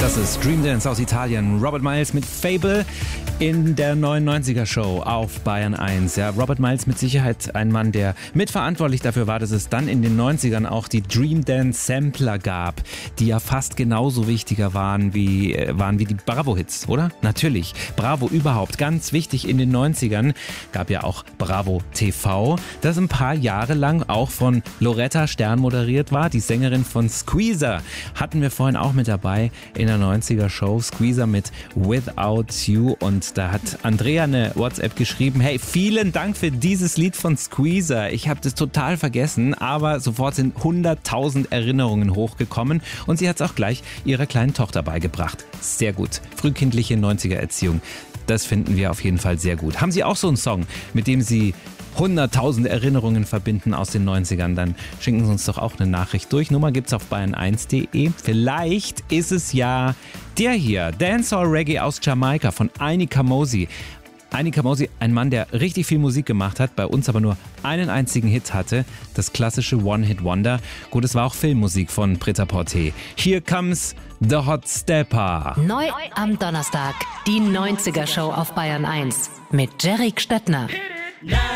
Das ist Dream Dance aus Italien. Robert Miles mit Fable in der 99er Show auf Bayern 1. Ja, Robert Miles mit Sicherheit ein Mann, der mitverantwortlich dafür war, dass es dann in den 90ern auch die Dream Dance Sampler gab, die ja fast genauso wichtiger waren wie die Bravo-Hits, oder? Natürlich. Bravo überhaupt. Ganz wichtig in den 90ern. Gab ja auch Bravo TV, das ein paar Jahre lang auch von Loretta Stern moderiert war. Die Sängerin von Squeezer hatten wir vorhin auch mit dabei in der 90er Show. Squeezer mit Without You. Und da hat Andrea eine WhatsApp geschrieben: Hey, vielen Dank für dieses Lied von Squeezer. Ich habe das total vergessen, aber sofort sind 100.000 Erinnerungen hochgekommen und sie hat es auch gleich ihrer kleinen Tochter beigebracht. Sehr gut. Frühkindliche 90er Erziehung. Das finden wir auf jeden Fall sehr gut. Haben Sie auch so einen Song, mit dem Sie 100.000 Erinnerungen verbinden aus den 90ern, dann schicken Sie uns doch auch eine Nachricht durch. Nummer gibt's auf bayern1.de. Vielleicht ist es ja der hier, Dancehall Reggae aus Jamaika von Aini Kamosi. Aini Kamosi, ein Mann, der richtig viel Musik gemacht hat, bei uns aber nur einen einzigen Hit hatte, das klassische One-Hit-Wonder. Gut, es war auch Filmmusik von Prêt-à-Porter. Here comes the Hot Stepper. Neu am Donnerstag, die 90er Show auf Bayern 1 mit Jerry Stöttner.